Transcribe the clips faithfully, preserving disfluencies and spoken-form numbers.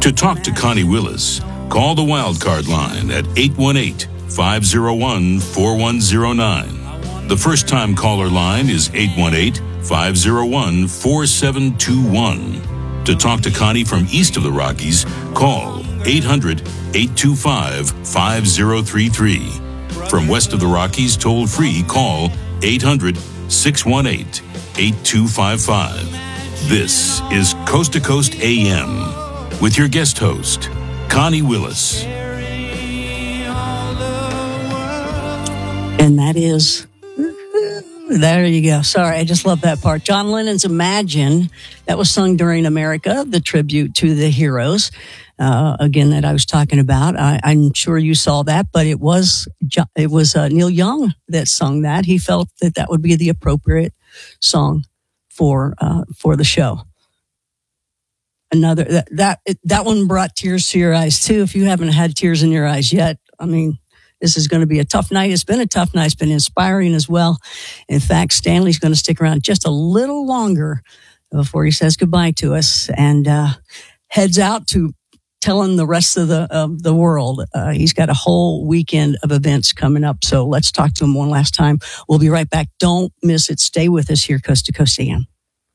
To talk to Connie Willis, call the Wildcard line at eight one eight, five oh one, four one oh nine. The first-time caller line is eight one eight, five oh one, four seven two one. To talk to Connie from east of the Rockies, call eight hundred, eight two five, five oh three three. From west of the Rockies, toll-free, call eight hundred, six one eight, eight two five five. This is Coast to Coast A M with your guest host, Connie Willis. And that is, there you go. Sorry, I just love that part. John Lennon's Imagine, that was sung during America, the tribute to the heroes. Uh, again, that I was talking about. I, I'm sure you saw that, but it was it was uh, Neil Young that sung that. He felt that that would be the appropriate song for uh, for the show. Another that that that one brought tears to your eyes too. If you haven't had tears in your eyes yet, I mean, this is going to be a tough night. It's been a tough night. It's been inspiring as well. In fact, Stanley's going to stick around just a little longer before he says goodbye to us and uh, heads out to telling the rest of the of the world. Uh, he's got a whole weekend of events coming up. So let's talk to him one last time. We'll be right back. Don't miss it. Stay with us here, Coast to Coast A M.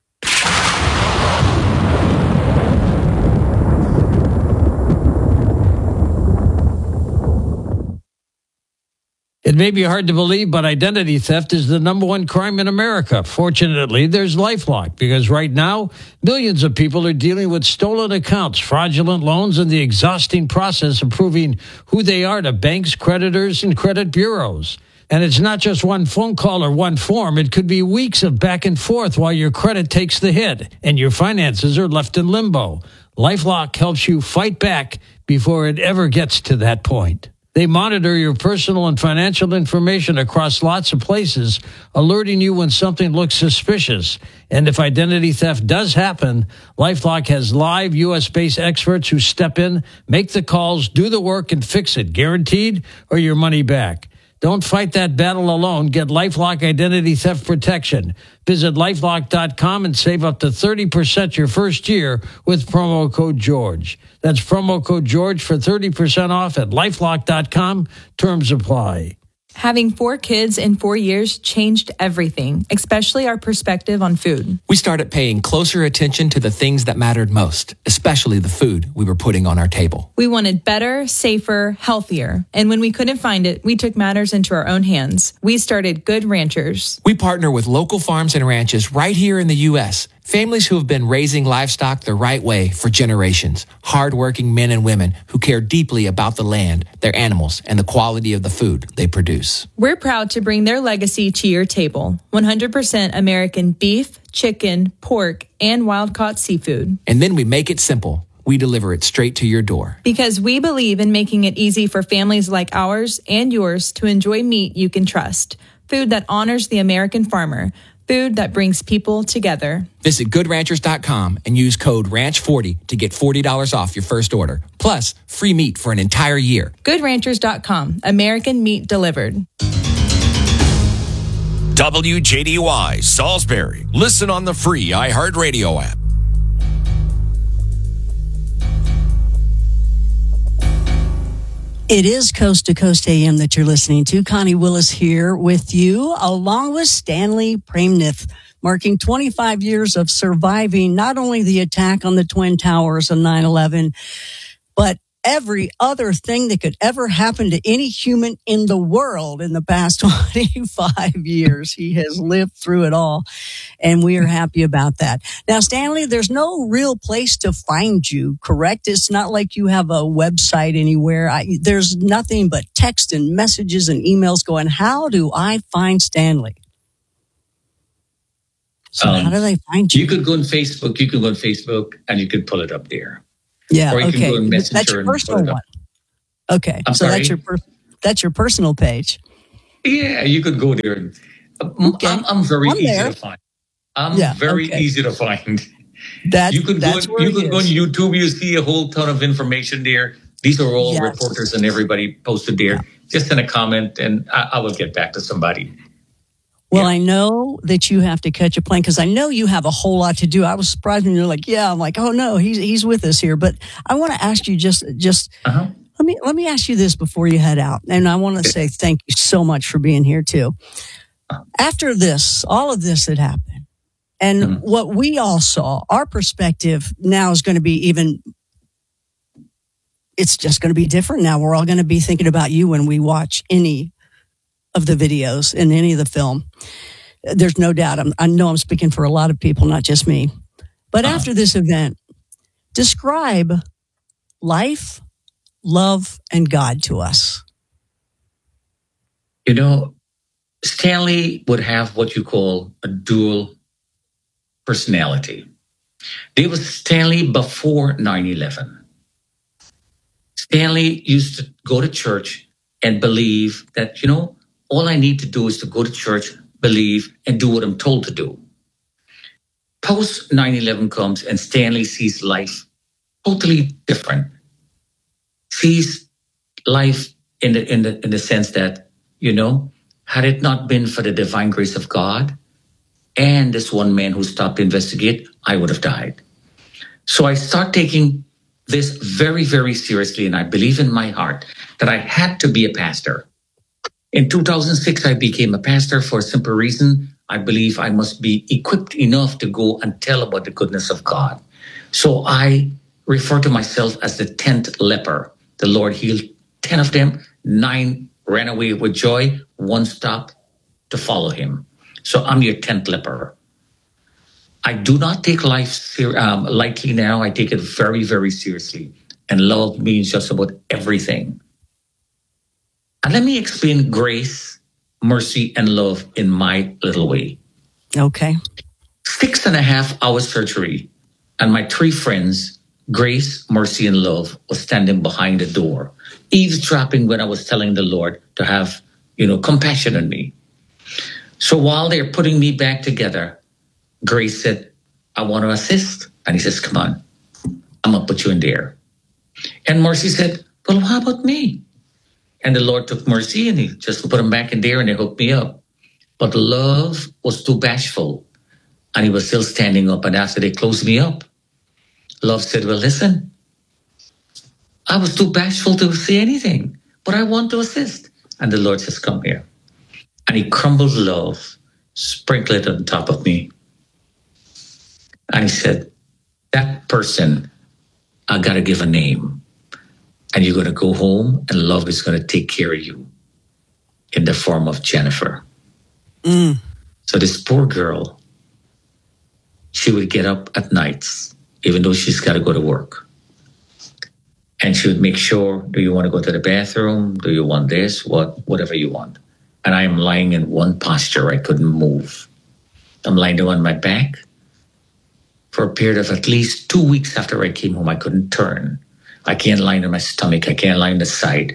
It may be hard to believe, but identity theft is the number one crime in America. Fortunately, there's LifeLock, because right now, millions of people are dealing with stolen accounts, fraudulent loans, and the exhausting process of proving who they are to banks, creditors, and credit bureaus. And it's not just one phone call or one form. It could be weeks of back and forth while your credit takes the hit and your finances are left in limbo. LifeLock helps you fight back before it ever gets to that point. They monitor your personal and financial information across lots of places, alerting you when something looks suspicious. And if identity theft does happen, LifeLock has live U S-based experts who step in, make the calls, do the work, and fix it, guaranteed, or your money back. Don't fight that battle alone. Get LifeLock Identity Theft Protection. Visit LifeLock dot com and save up to thirty percent your first year with promo code George. That's promo code George for thirty percent off at LifeLock dot com. Terms apply. Having four kids in four years changed everything, especially our perspective on food. We started paying closer attention to the things that mattered most, especially the food we were putting on our table. We wanted better, safer, healthier. And when we couldn't find it, we took matters into our own hands. We started Good Ranchers. We partner with local farms and ranches right here in the U S, families who have been raising livestock the right way for generations. Hardworking men and women who care deeply about the land, their animals, and the quality of the food they produce. We're proud to bring their legacy to your table. one hundred percent American beef, chicken, pork, and wild-caught seafood. And then we make it simple. We deliver it straight to your door. Because we believe in making it easy for families like ours and yours to enjoy meat you can trust. Food that honors the American farmer. Food that brings people together. Visit good ranchers dot com and use code ranch forty to get forty dollars off your first order. Plus, free meat for an entire year. good ranchers dot com. American meat delivered. W J D Y Salisbury. Listen on the free iHeartRadio app. It is Coast to Coast A M that you're listening to. Connie Willis here with you, along with Stanley Premnith, marking twenty-five years of surviving not only the attack on the Twin Towers of nine eleven, but every other thing that could ever happen to any human in the world in the past twenty-five years. He has lived through it all, and we are happy about that. Now, Stanley, there's no real place to find you, correct? It's not like you have a website anywhere. I, there's nothing but text and messages and emails going, how do I find Stanley? So um, how do they find you? You could go on Facebook. You could go on Facebook, and you could pull it up there. Yeah, or you okay. can go on Messenger. That's your personal one. Okay, I'm so sorry? that's your per- that's your personal page. Yeah, you could go there. Okay. I'm, I'm very I'm easy there. to find. I'm yeah, very okay. easy to find. That, you could that's go. Where You could go on YouTube. You see a whole ton of information there. These are all yes. reporters and everybody posted there. Yeah. Just in a comment, and I, I will get back to somebody. Well, yeah. I know that you have to catch a plane because I know you have a whole lot to do. I was surprised when you're like, yeah, I'm like, oh no, he's, he's with us here. But I want to ask you just, just, uh-huh. let me, let me ask you this before you head out. And I want to say thank you so much for being here too. After this, all of this had happened and mm-hmm. what we all saw, our perspective now is going to be even, it's just going to be different now. We're all going to be thinking about you when we watch any of the videos in any of the film. There's no doubt. I'm, I know I'm speaking for a lot of people, not just me. But uh-huh. after this event, describe life, love, and God to us. You know, Stanley would have what you call a dual personality. There was Stanley before nine eleven. Stanley used to go to church and believe that, you know, all I need to do is to go to church, believe, and do what I'm told to do. Post nine eleven comes and Stanley sees life totally different. Sees life in the in the in the sense that, you know, had it not been for the divine grace of God and this one man who stopped to investigate, I would have died. So I start taking this very, very seriously, and I believe in my heart that I had to be a pastor. In two thousand six, I became a pastor for a simple reason. I believe I must be equipped enough to go and tell about the goodness of God. So I refer to myself as the tenth leper. The Lord healed ten of them, nine ran away with joy, one stopped to follow him. So I'm your tenth leper. I do not take life ser- um, lightly now. I take it very, very seriously. And love means just about everything. And let me explain grace, mercy, and love in my little way. Okay. Six and a half hour surgery, and my three friends, Grace, Mercy, and Love, was standing behind the door, eavesdropping when I was telling the Lord to have, you know, compassion on me. So while they're putting me back together, Grace said, I want to assist. And he says, come on, I'm going to put you in there. And Mercy said, well, how about me? And the Lord took Mercy and he just put him back in there and they hooked me up. But Love was too bashful and he was still standing up. And after they closed me up, Love said, well, listen, I was too bashful to say anything, but I want to assist. And the Lord says, come here. And he crumbled Love, sprinkled it on top of me. And he said, that person, I got to give a name. And you're going to go home and Love is going to take care of you in the form of Jennifer. Mm. So this poor girl, she would get up at nights, even though she's got to go to work. And she would make sure, do you want to go to the bathroom? Do you want this? What, whatever you want. And I am lying in one posture. I couldn't move. I'm lying on my back. For a period of at least two weeks after I came home, I couldn't turn. I can't lie on my stomach. I can't lie on the side.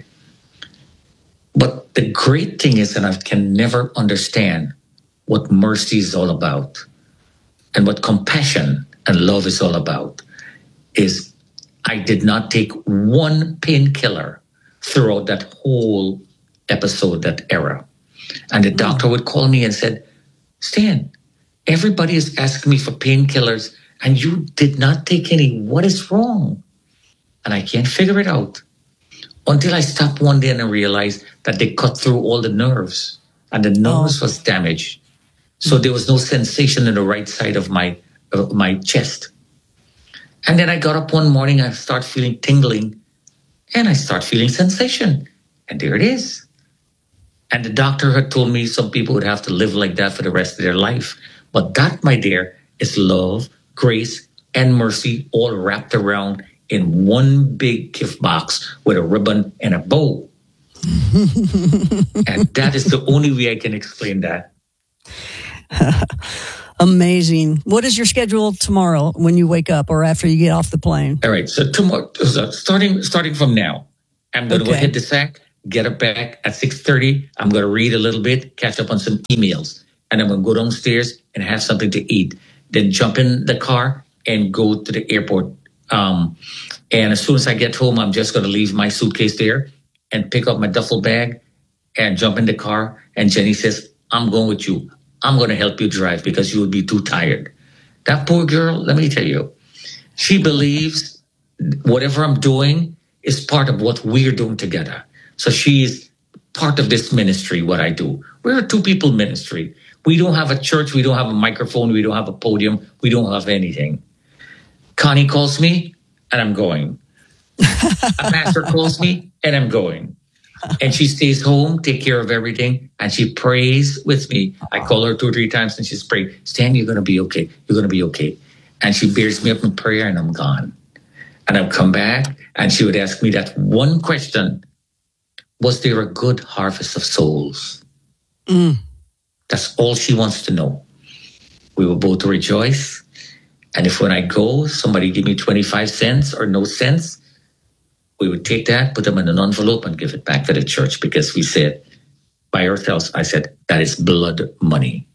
But the great thing is that I can never understand what mercy is all about and what compassion and love is all about is I did not take one painkiller throughout that whole episode, that era. And the doctor would call me and said, Stan, everybody is asking me for painkillers and you did not take any. What is wrong? And I can't figure it out until I stopped one day and I realized that they cut through all the nerves and the nerves oh. was damaged. So there was no sensation in the right side of my of my chest. And then I got up one morning, I start feeling tingling and I start feeling sensation. And there it is. And the doctor had told me some people would have to live like that for the rest of their life. But that, my dear, is love, grace, and mercy all wrapped around in one big gift box with a ribbon and a bow. And that is the only way I can explain that. Amazing. What is your schedule tomorrow when you wake up or after you get off the plane? All right. So tomorrow, so starting starting from now, I'm going to okay. go hit the sack, get up back at six thirty. I'm going to read a little bit, catch up on some emails, and I'm going to go downstairs and have something to eat. Then jump in the car and go to the airport. Um, and as soon as I get home, I'm just going to leave my suitcase there and pick up my duffel bag and jump in the car. And Jenny says, I'm going with you. I'm going to help you drive because you will be too tired. That poor girl, let me tell you, she believes whatever I'm doing is part of what we're doing together. So she's part of this ministry, what I do. We're a two-people ministry. We don't have a church. We don't have a microphone. We don't have a podium. We don't have anything. Connie calls me, and I'm going. A pastor calls me, and I'm going. And she stays home, take care of everything, and she prays with me. I call her two or three times, and she's praying, Stan, you're going to be okay. You're going to be okay. And she bears me up in prayer, and I'm gone. And I'll come back, and she would ask me that one question. Was there a good harvest of souls? Mm. That's all she wants to know. We will both rejoice. And if when I go, somebody give me twenty-five cents or no cents, we would take that, put them in an envelope, and give it back to the church because we said, by ourselves, I said, that is blood money.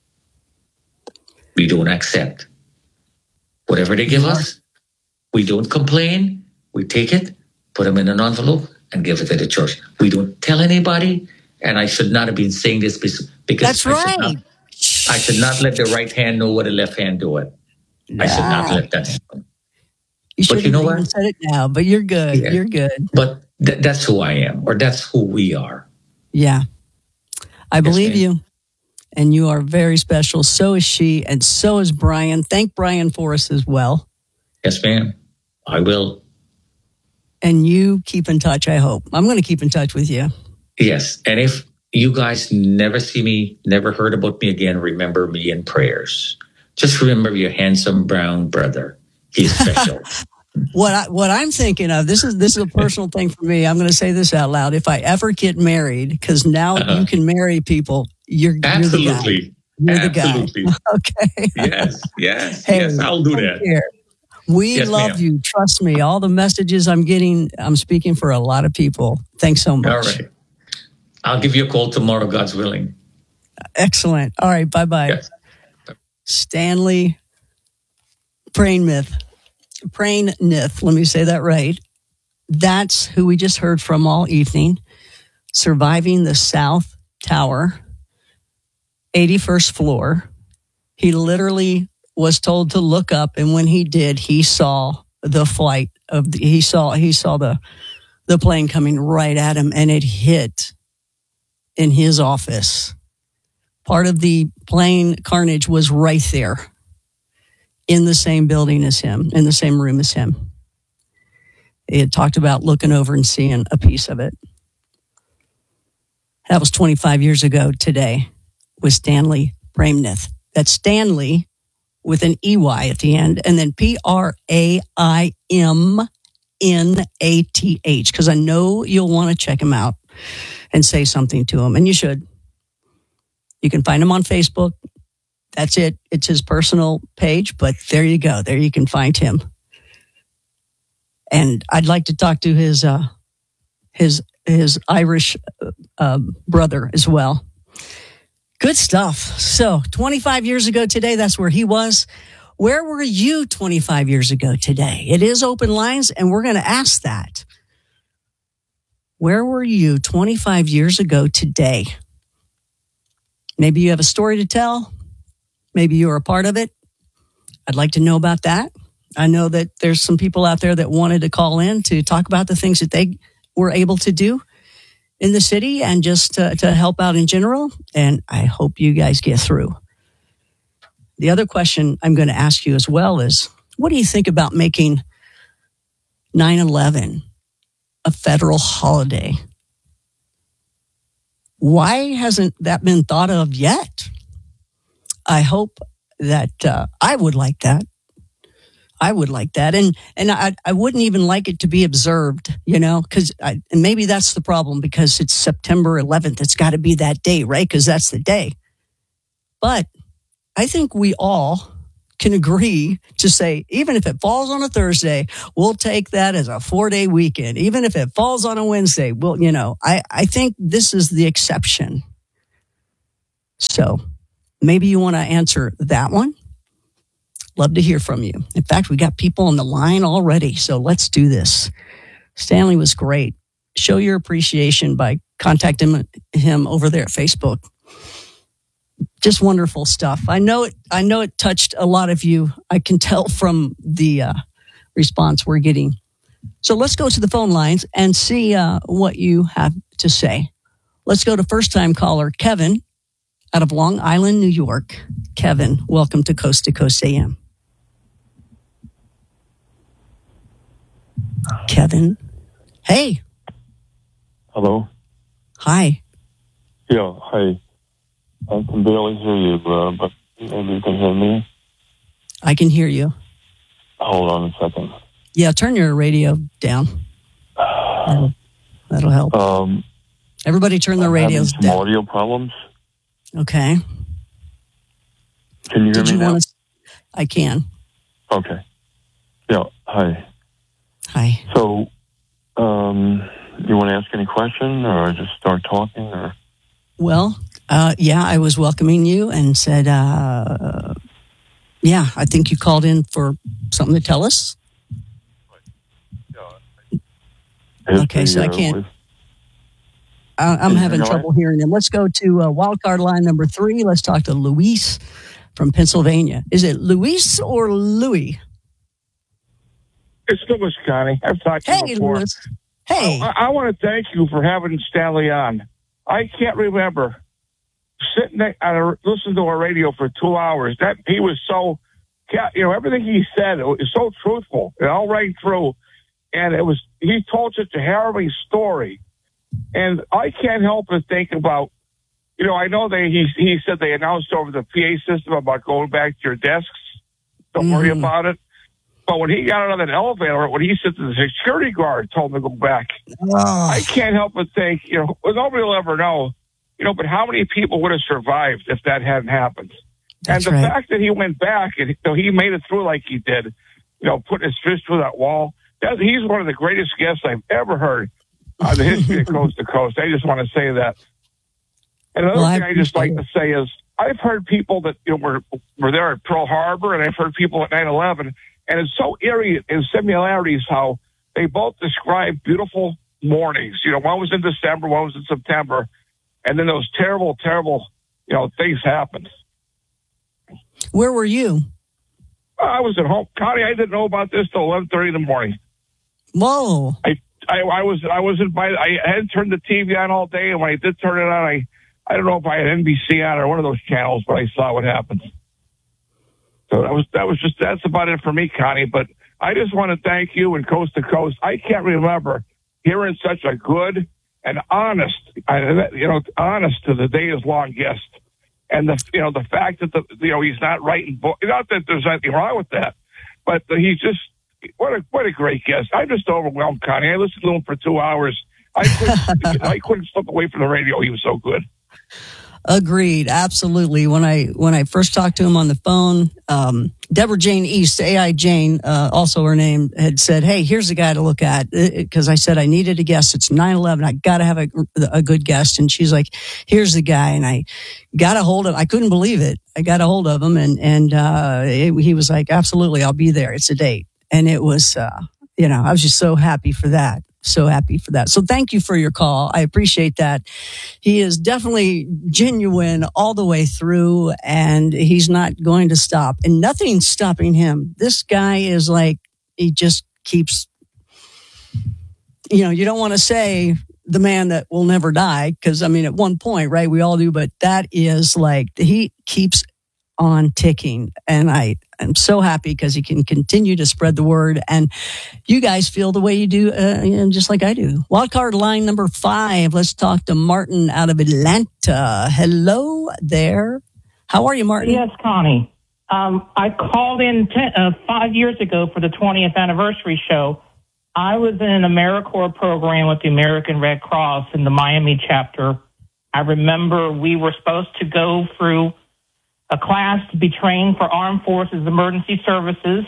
We don't accept. Whatever they give us, we don't complain. We take it, put them in an envelope, and give it to the church. We don't tell anybody, and I should not have been saying this because That's I, right. should not, I should not let the right hand know what the left hand do it. I should not let that happen. You should But you know have even what? said it now, but you're good. Yeah. You're good. But th- that's who I am, or that's who we are. Yeah. I believe ma'am. you. And you are very special. So is she, and so is Brian. Thank Brian for us as well. Yes, ma'am. I will. And you keep in touch, I hope. I'm going to keep in touch with you. Yes. And if you guys never see me, never heard about me again, remember me in prayers. Just remember your handsome brown brother. He's special. What I, what I'm thinking of, this is this is a personal thing for me. I'm going to say this out loud. If I ever get married, because now Uh-huh. you can marry people, you're, Absolutely. you're the guy. You're Absolutely. the guy. Okay. Yes. Yes. Hey, yes. I'll do take that. care. We Yes, love ma'am. you. Trust me. All the messages I'm getting, I'm speaking for a lot of people. Thanks so much. All right. I'll give you a call tomorrow, God's willing. Excellent. All right. Bye bye. Yes. Stanley Prainmith. Prainmith. Let me say that right. That's who we just heard from all evening. Surviving the South Tower, eighty-first floor. He literally was told to look up, and when he did, he saw the flight of the, he saw he saw the the plane coming right at him, and it hit in his office. Part of the plane carnage was right there in the same building as him, in the same room as him. He had talked about looking over and seeing a piece of it. That was twenty-five years ago today with Stanley Prainmith. That's Stanley with an E Y at the end, and then P R A I M N A T H, because I know you'll want to check him out and say something to him, and you should. You can find him on Facebook. That's it. It's his personal page, but there you go. There you can find him. And I'd like to talk to his uh, his his Irish uh, brother as well. Good stuff. So twenty-five years ago today, that's where he was. Where were you twenty-five years ago today? It is open lines, and we're going to ask that. Where were you twenty-five years ago today? Maybe you have a story to tell. Maybe you were a part of it. I'd like to know about that. I know that there's some people out there that wanted to call in to talk about the things that they were able to do in the city and just to, to help out in general. And I hope you guys get through. The other question I'm going to ask you as well is, what do you think about making nine eleven a federal holiday? Why hasn't that been thought of yet? I hope that uh, I would like that. I would like that. And and I, I wouldn't even like it to be observed, you know, because and maybe that's the problem because it's September eleventh. It's got to be that day, right? Because that's the day. But I think we all can agree to say, even if it falls on a Thursday, we'll take that as a four-day weekend. Even if it falls on a Wednesday, well, you know, I, I think this is the exception. So maybe you want to answer that one. Love to hear from you. In fact, we got people on the line already, so let's do this. Stanley was great. Show your appreciation by contacting him over there at Facebook. just wonderful stuff. I know it. I know it touched a lot of you. I can tell from the uh, response we're getting. So let's go to the phone lines and see uh, what you have to say. Let's go to first-time caller Kevin out of Long Island, New York. Kevin, welcome to Coast to Coast A M. Kevin, hey. Hello. Hi. Yeah, hi. I can barely hear you, uh, but maybe you can hear me. I can hear you. Hold on a second. Yeah, turn your radio down. That'll, that'll help. Um, Everybody turn their I'm radios having some down. audio problems. Okay. Can you hear Did me you now? want to? I can. Okay. Yeah, hi. Hi. So, um, you want to ask any question or just start talking? Or Well, uh, yeah, I was welcoming you and said, uh, yeah, I think you called in for something to tell us. Okay, so I can't. With, I, I'm Can you having hear me all trouble hearing him. Let's go to uh, wildcard line number three. Let's talk to Luis from Pennsylvania. Is it Luis or Louis? It's Louis, Connie. I've talked to Hey, you before. Louis. Hey. I, I want to thank you for having Stanley on. I can't remember sitting there and listening to a radio for two hours. That he was so, you know, everything he said it was so truthful. It all rang through, and it was he told such a harrowing story. And I can't help but think about, you know, I know they he he said they announced over the P A system about going back to your desks. Don't mm. worry about it. But when he got out of that elevator, when he said to the security guard, told him to go back, oh. I can't help but think, you know, nobody will ever know, you know, but how many people would have survived if that hadn't happened? That's and the right. fact that he went back and you know, he made it through like he did, you know, putting his fist through that wall, that, he's one of the greatest guests I've ever heard on the history of Coast to Coast. I just want to say that. And another well, thing I, I just like it. to say is I've heard people that you know, were, were there at Pearl Harbor, and I've heard people at nine eleven, and it's so eerie in similarities how they both describe beautiful mornings. You know, one was in December, one was in September, and then those terrible, terrible, you know, things happened. Where were you? I was at home. Connie, I didn't know about this till eleven thirty in the morning. Whoa. I, I, I was I was invited. I hadn't turned the T V on all day, and when I did turn it on, I, I don't know if I had N B C on or one of those channels, but I saw what happened. So that was that was just that's about it for me, Connie. But I just want to thank you and Coast to Coast. I can't remember hearing such a good and honest, you know, honest to the days long guest, and the you know the fact that the you know he's not writing books. Not that there's anything wrong with that, but he's just what a what a great guest. I'm just overwhelmed, Connie. I listened to him for two hours. I couldn't I couldn't slip away from the radio. He was so good. Agreed. Absolutely. When I when I first talked to him on the phone, um, Deborah Jane East, A I Jane, uh, also her name, had said, hey, here's a guy to look at. Because I said I needed a guest. It's nine eleven. I got to have a, a good guest. And she's like, here's the guy. And I got a hold of I couldn't believe it. I got a hold of him. And, and uh, it, he was like, absolutely, I'll be there. It's a date. And it was, uh, you know, I was just so happy for that. So happy for that. So thank you for your call. I appreciate that. He is definitely genuine all the way through, and he's not going to stop, and nothing's stopping him. This guy is like, he just keeps, you know, you don't want to say the man that will never die, because I mean, at one point, right, we all do, but that is like, he keeps on ticking, and I am so happy because he can continue to spread the word, and you guys feel the way you do, uh, you know, just like I do. Wildcard line number five. Let's talk to Martin out of Atlanta. Hello there. How are you, Martin? Yes, Connie. Um, I called in ten, uh, five years ago for the twentieth anniversary show. I was in an AmeriCorps program with the American Red Cross in the Miami chapter. I remember we were supposed to go through a class to be trained for Armed Forces Emergency Services.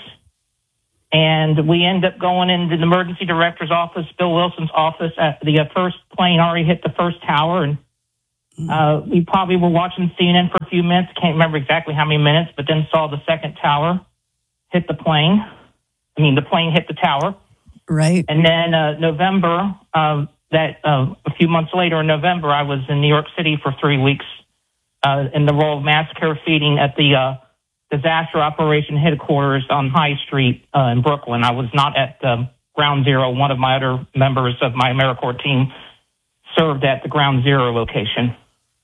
And we end up going into the emergency director's office, Bill Wilson's office, at the uh, first plane already hit the first tower. And uh, we probably were watching C N N for a few minutes. Can't remember exactly how many minutes, but then saw the second tower hit the plane. I mean, the plane hit the tower. Right. And then uh, November, uh, that uh, a few months later in November, I was in New York City for three weeks uh, in the role of mass care feeding at the uh, disaster operation headquarters on High Street uh, in Brooklyn. I was not at um, Ground Zero. One of my other members of my AmeriCorps team served at the Ground Zero location.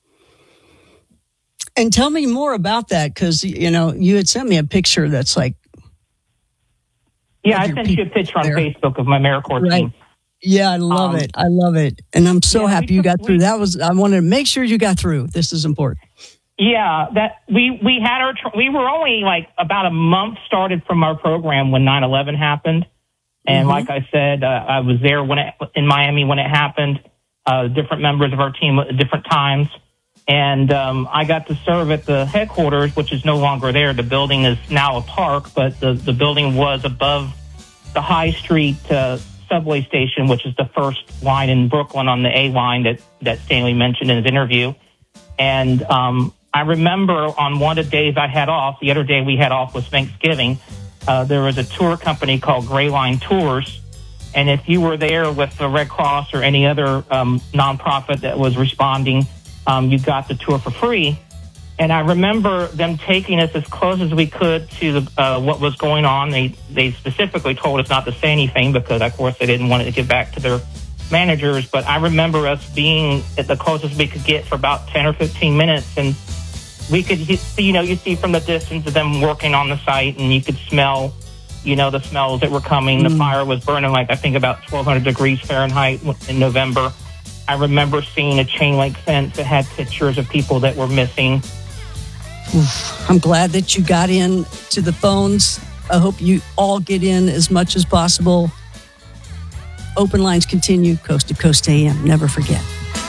And tell me more about that, because, you know, you had sent me a picture that's like... Yeah, I sent you a picture on there. Facebook of my AmeriCorps right. team. Yeah, I love um, it. I love it. And I'm so yeah, happy you got through. We, that was, I wanted to make sure you got through. This is important. Yeah, that we, we had our, we were only like about a month started from our program when nine eleven happened. And mm-hmm. like I said, uh, I was there when it, in Miami when it happened, uh, different members of our team at different times. And um, I got to serve at the headquarters, which is no longer there. The building is now a park, but the, the building was above the High Street uh, subway station, which is the first line in Brooklyn on the A line that, that Stanley mentioned in his interview. And um, I remember on one of the days I had off, the other day we had off was Thanksgiving, uh, there was a tour company called Gray Line Tours. And if you were there with the Red Cross or any other um, nonprofit that was responding, um, you got the tour for free. And I remember them taking us as close as we could to the, uh, what was going on. They they specifically told us not to say anything because, of course, they didn't want it to get back to their managers. But I remember us being at the closest we could get for about ten or fifteen minutes. And we could see, you know, you see from the distance of them working on the site, and you could smell, you know, the smells that were coming. Mm. The fire was burning like, I think, about twelve hundred degrees Fahrenheit in November. I remember seeing a chain link fence that had pictures of people that were missing. Oof, I'm glad that you got in to the phones. I hope you all get in as much as possible. Open lines continue, Coast to Coast A M. Never forget.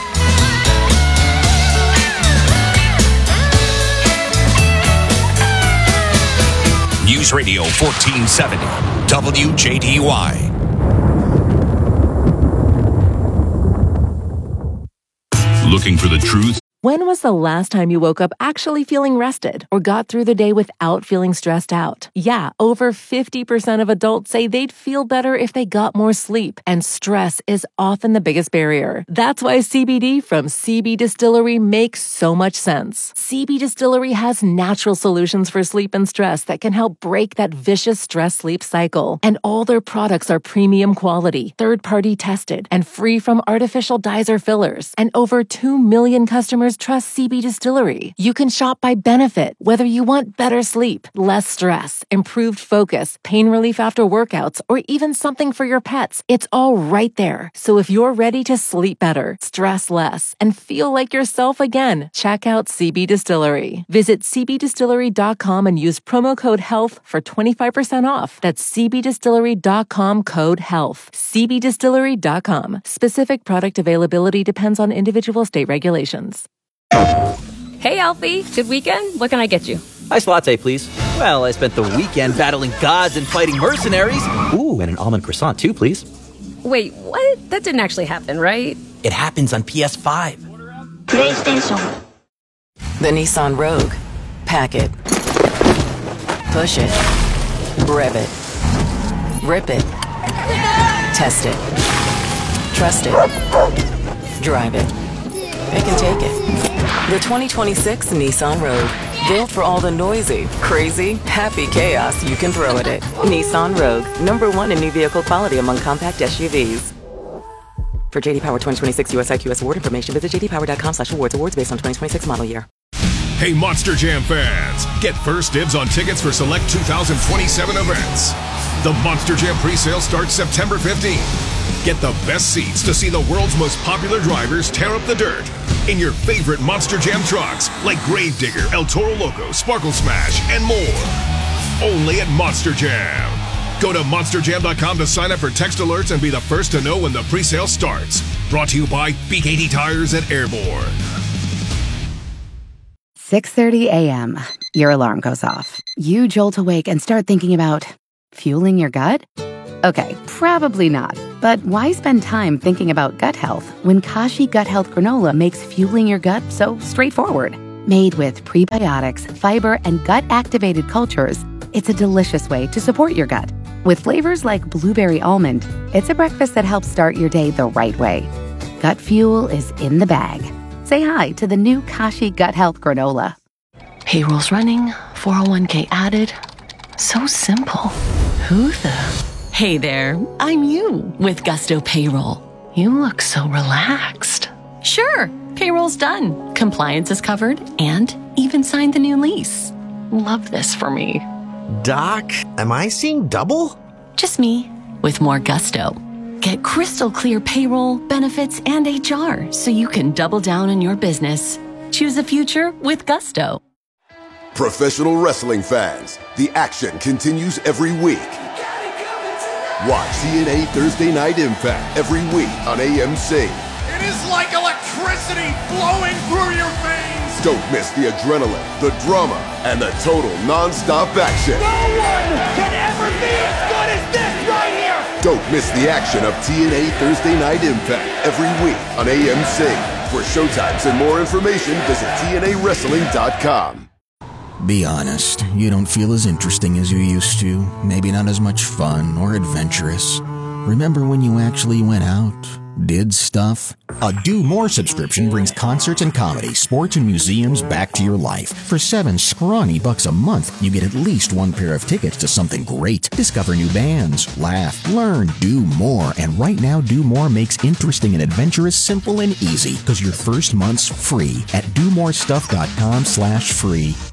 News Radio fourteen seventy, W J D Y. Looking for the truth? When was the last time you woke up actually feeling rested or got through the day without feeling stressed out? Yeah, over fifty percent of adults say they'd feel better if they got more sleep, and stress is often the biggest barrier. That's why C B D from C B Distillery makes so much sense. C B Distillery has natural solutions for sleep and stress that can help break that vicious stress-sleep cycle. And all their products are premium quality, third-party tested, and free from artificial dyes or fillers. And over two million customers trust C B Distillery. You can shop by benefit, whether you want better sleep, less stress, improved focus, pain relief after workouts, or even something for your pets. It's all right there. So if you're ready to sleep better, stress less, and feel like yourself again, check out C B Distillery. Visit c b distillery dot com and use promo code HEALTH for twenty-five percent off. That's c b distillery dot com code HEALTH. c b distillery dot com. Specific product availability depends on individual state regulations. Hey, Alfie. Good weekend? What can I get you? Iced latte, please. Well, I spent the weekend battling gods and fighting mercenaries. Ooh, and an almond croissant, too, please. Wait, what? That didn't actually happen, right? It happens on P S five. PlayStation. The Nissan Rogue. Pack it. Push it. Rev it. Rip it. Test it. Trust it. Drive it. It can take it. The twenty twenty-six Nissan Rogue. Built for all the noisy, crazy, happy chaos you can throw at it. Nissan Rogue. Number one in new vehicle quality among compact S U Vs. For J D Power twenty twenty-six U S I Q S award information, visit j d power dot com slash awards. Awards based on twenty twenty-six model year. Hey, Monster Jam fans. Get first dibs on tickets for select two thousand twenty-seven events. The Monster Jam presale starts September fifteenth. Get the best seats to see the world's most popular drivers tear up the dirt in your favorite Monster Jam trucks like Gravedigger, El Toro Loco, Sparkle Smash, and more. Only at Monster Jam. Go to monster jam dot com to sign up for text alerts and be the first to know when the presale starts. Brought to you by B K T Tires at Airborne. six thirty a.m. Your alarm goes off. You jolt awake and start thinking about fueling your gut? Okay, probably not. But why spend time thinking about gut health when Kashi Gut Health Granola makes fueling your gut so straightforward? Made with prebiotics, fiber, and gut-activated cultures, it's a delicious way to support your gut. With flavors like blueberry almond, it's a breakfast that helps start your day the right way. Gut fuel is in the bag. Say hi to the new Kashi Gut Health Granola. Payroll's running, four oh one k added. So simple. Who the? Hey there, I'm you with Gusto Payroll. You look so relaxed. Sure, payroll's done. Compliance is covered and even signed the new lease. Love this for me. Doc, am I seeing double? Just me with more gusto. Get crystal clear payroll, benefits, and H R so you can double down on your business. Choose a future with Gusto. Professional wrestling fans, the action continues every week. Watch T N A Thursday Night Impact every week on A M C. It is like electricity flowing through your veins. Don't miss the adrenaline, the drama, and the total non-stop action. No one can ever be as good as this right here. Don't miss the action of T N A Thursday Night Impact every week on A M C. For showtimes and more information, visit T N A wrestling dot com. Be honest, you don't feel as interesting as you used to. Maybe not as much fun or adventurous. Remember when you actually went out, did stuff? A Do More subscription brings concerts and comedy, sports and museums back to your life. For seven scrawny bucks a month, you get at least one pair of tickets to something great. Discover new bands, laugh, learn, do more. And right now, Do More makes interesting and adventurous simple and easy because your first month's free at do more stuff dot com slash free.